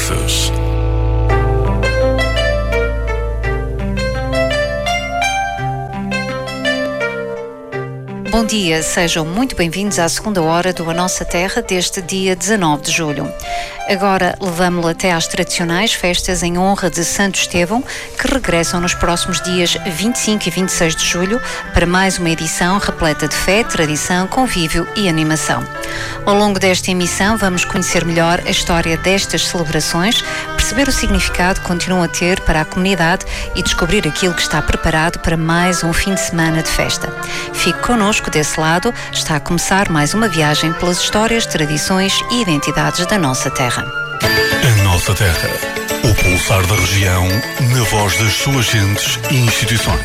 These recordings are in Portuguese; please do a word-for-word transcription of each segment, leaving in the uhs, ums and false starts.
crianças. Bom dia, sejam muito bem-vindos à segunda hora do A Nossa Terra deste dia dezanove de julho. Agora levamo-lo até às tradicionais festas em honra de Santo Estevão, que regressam nos próximos dias vinte e cinco e vinte e seis de julho para mais uma edição repleta de fé, tradição, convívio e animação. Ao longo desta emissão vamos conhecer melhor a história destas celebrações, perceber o significado que continuam a ter para a comunidade e descobrir aquilo que está preparado para mais um fim de semana de festa. Fique connosco desse lado, está a começar mais uma viagem pelas histórias, tradições e identidades da nossa terra. A nossa terra, o pulsar da região, na voz das suas gentes e instituições.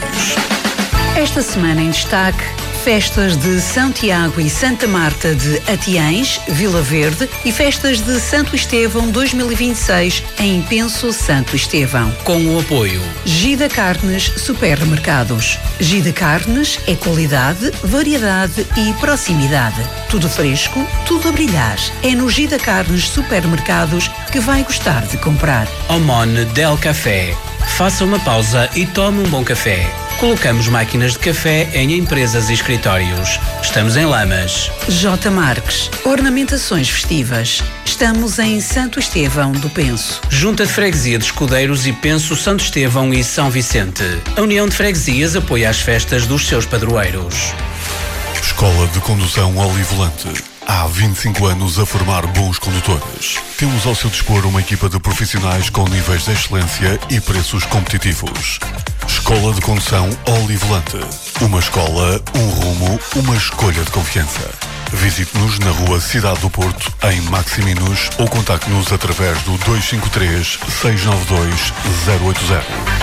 Esta semana em destaque, festas de São Tiago e Santa Marta de Atiães, Vila Verde, e festas de Santo Estevão dois mil e vinte e seis em Penso Santo Estevão. Com o apoio Gida Carnes Supermercados. Gida Carnes é qualidade, variedade e proximidade. Tudo fresco, tudo a brilhar. É no Gida Carnes Supermercados que vai gostar de comprar. Omone Del Café. Faça uma pausa e tome um bom café. Colocamos máquinas de café em empresas e escritórios. Estamos em Lamas. J. Marques. Ornamentações festivas. Estamos em Santo Estevão do Penso. Junta de Freguesia de Escudeiros e Penso Santo Estevão e São Vicente. A União de Freguesias apoia as festas dos seus padroeiros. Escola de Condução Olivolante. Há vinte e cinco anos a formar bons condutores. Temos ao seu dispor uma equipa de profissionais com níveis de excelência e preços competitivos. Escola de Condução Olivolante. Uma escola, um rumo, uma escolha de confiança. Visite-nos na rua Cidade do Porto, em Maximinos, ou contacte-nos através do dois cinco três, seis nove dois, zero oito zero.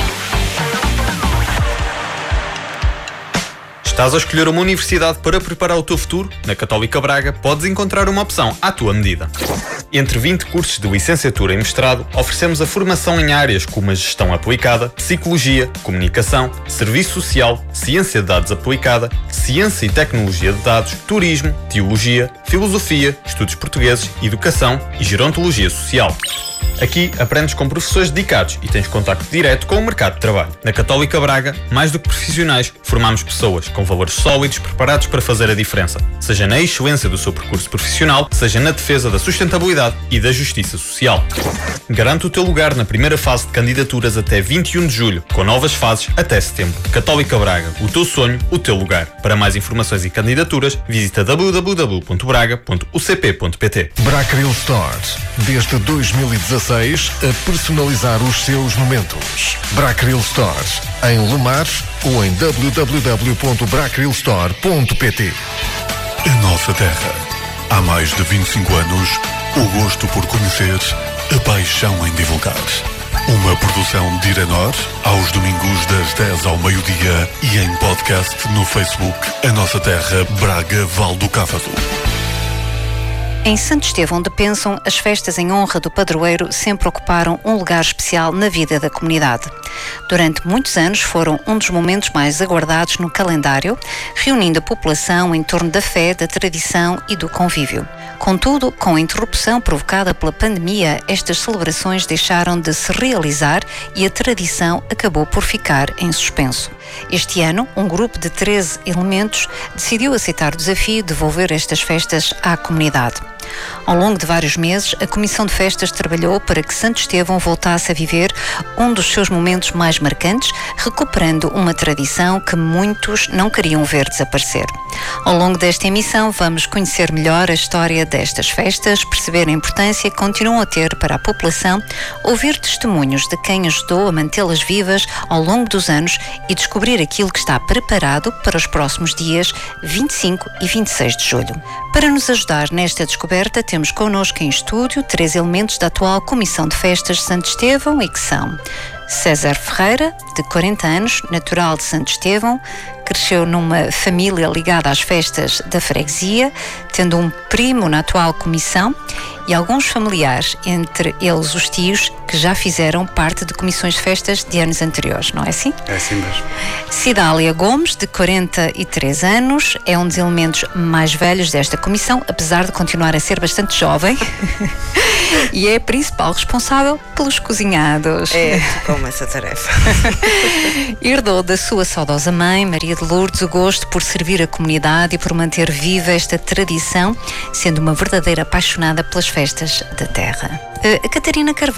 Estás a escolher uma universidade para preparar o teu futuro? Na Católica Braga podes encontrar uma opção à tua medida. Entre vinte cursos de licenciatura e mestrado, oferecemos a formação em áreas como a gestão aplicada, psicologia, comunicação, serviço social, ciência de dados aplicada, ciência e tecnologia de dados, turismo, teologia, filosofia, estudos portugueses, educação e gerontologia social. Aqui aprendes com professores dedicados e tens contacto direto com o mercado de trabalho. Na Católica Braga, mais do que profissionais, formamos pessoas com valores sólidos preparados para fazer a diferença, seja na excelência do seu percurso profissional, seja na defesa da sustentabilidade e da justiça social. Garante o teu lugar na primeira fase de candidaturas até vinte e um de julho, com novas fases até setembro. Católica Braga, o teu sonho, o teu lugar. Para mais informações e candidaturas, visita w w w ponto braga ponto u c p ponto p t. Brackril Stores. Desde dois mil e dezasseis, a personalizar os seus momentos. Brackril Stores. Em Lumar ou em w w w ponto brackril store ponto p t. A nossa terra. Há mais de vinte e cinco anos, o gosto por conhecer, a paixão em divulgar. Uma produção de Irenor, aos domingos das dez ao meio-dia e em podcast no Facebook A Nossa Terra Braga Val do Cávado. Em Santo Estevão de Penso, as festas em honra do padroeiro sempre ocuparam um lugar especial na vida da comunidade. Durante muitos anos foram um dos momentos mais aguardados no calendário, reunindo a população em torno da fé, da tradição e do convívio. Contudo, com a interrupção provocada pela pandemia, estas celebrações deixaram de se realizar e a tradição acabou por ficar em suspenso. Este ano, um grupo de treze elementos decidiu aceitar o desafio de devolver estas festas à comunidade. Ao longo de vários meses, a Comissão de Festas trabalhou para que Santo Estevão voltasse a viver um dos seus momentos mais marcantes, recuperando uma tradição que muitos não queriam ver desaparecer. Ao longo desta emissão, vamos conhecer melhor a história destas festas, perceber a importância que continuam a ter para a população, ouvir testemunhos de quem ajudou a mantê-las vivas ao longo dos anos e descobrir aquilo que está preparado para os próximos dias vinte e cinco e vinte e seis de julho. Para nos ajudar nesta descoberta, temos connosco em estúdio três elementos da atual Comissão de Festas de Santo Estevão e que são César Ferreira, de quarenta anos, natural de Santo Estevão, cresceu numa família ligada às festas da freguesia, tendo um primo na atual comissão e alguns familiares, entre eles os tios, que já fizeram parte de comissões de festas de anos anteriores, não é assim? É assim mesmo. Cidália Gomes, de quarenta e três anos, é um dos elementos mais velhos desta comissão, apesar de continuar a ser bastante jovem. e é a principal responsável pelos cozinhados. É, como essa tarefa. Herdou da sua saudosa mãe, Maria de Lourdes, o gosto por servir a comunidade e por manter viva esta tradição, sendo uma verdadeira apaixonada pelas festas da terra. A Catarina Carvalho